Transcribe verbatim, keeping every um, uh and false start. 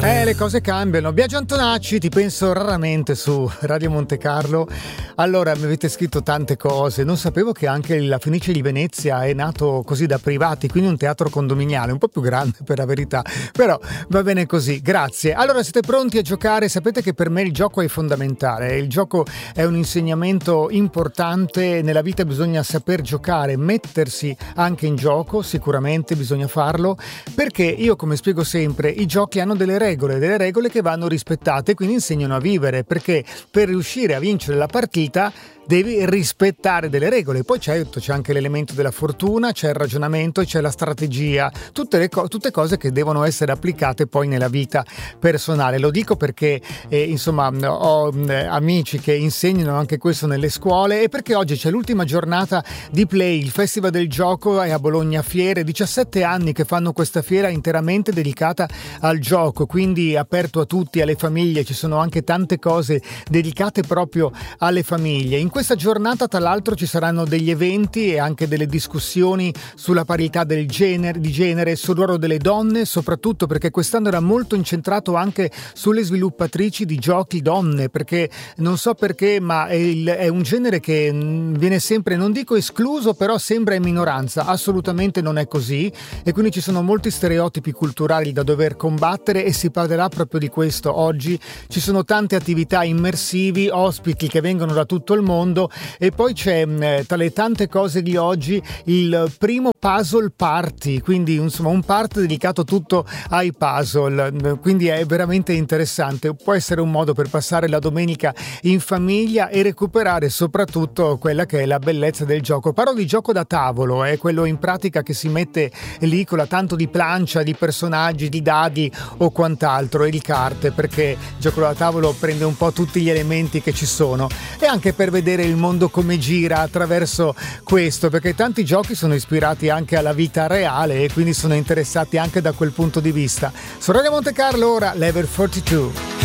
Eh, le cose cambiano. Biagio Antonacci, ti penso raramente su Radio Monte Carlo. Allora, mi avete scritto tante cose. Non sapevo che anche la Fenice di Venezia è nato così da privati, quindi un teatro condominiale, un po' più grande per la verità. Però va bene così, grazie. Allora, siete pronti a giocare? Sapete che per me il gioco è fondamentale. Il gioco è un insegnamento importante. Nella vita bisogna saper giocare, mettersi anche in gioco, sicuramente bisogna farlo, perché io, come spiego sempre, i giochi hanno delle regole. regole, delle regole che vanno rispettate, quindi insegnano a vivere, perché per riuscire a vincere la partita devi rispettare delle regole. Poi certo c'è anche l'elemento della fortuna, c'è il ragionamento e c'è la strategia, tutte le co- tutte cose che devono essere applicate poi nella vita personale. Lo dico perché eh, insomma ho eh, amici che insegnano anche questo nelle scuole, e perché oggi c'è l'ultima giornata di Play, il Festival del Gioco è a Bologna Fiere, diciassette anni che fanno questa fiera interamente dedicata al gioco, quindi aperto a tutti, alle famiglie. Ci sono anche tante cose dedicate proprio alle famiglie. In questa giornata, tra l'altro, ci saranno degli eventi e anche delle discussioni sulla parità del genere, di genere, sul ruolo delle donne, soprattutto perché quest'anno era molto incentrato anche sulle sviluppatrici di giochi donne, perché non so perché, ma è, il, è un genere che viene sempre, non dico escluso, però sembra in minoranza. Assolutamente non è così, e quindi ci sono molti stereotipi culturali da dover combattere, e si parlerà proprio di questo oggi. Ci sono tante attività immersivi, ospiti che vengono da tutto il mondo, e poi c'è eh, tra le tante cose di oggi il primo puzzle party, quindi insomma un party dedicato tutto ai puzzle, quindi è veramente interessante. Può essere un modo per passare la domenica in famiglia e recuperare soprattutto quella che è la bellezza del gioco. Parlo di gioco da tavolo, è quello in pratica che si mette lì con la tanto di plancia, di personaggi, di dadi o quant'altro, e di carte, perché il gioco da tavolo prende un po' tutti gli elementi che ci sono, e anche per vedere il mondo come gira attraverso questo, perché tanti giochi sono ispirati anche alla vita reale e quindi sono interessati anche da quel punto di vista. Su Radio Monte Carlo ora Level quarantadue.